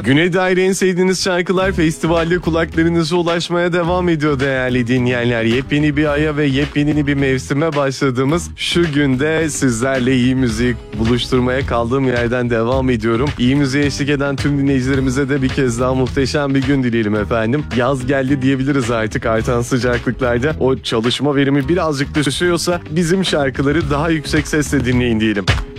Güney dair en sevdiğiniz şarkılar festivalde kulaklarınıza ulaşmaya devam ediyor değerli dinleyenler. Yepyeni bir aya ve yepyeni bir mevsime başladığımız şu günde sizlerle iyi müzik buluşturmaya kaldığım yerden devam ediyorum. İyi müziğe eşlik eden tüm dinleyicilerimize de bir kez daha muhteşem bir gün dileyelim efendim. Yaz geldi diyebiliriz artık artan sıcaklıklarda. O çalışma verimi birazcık düşüyorsa bizim şarkıları daha yüksek sesle dinleyin diyelim.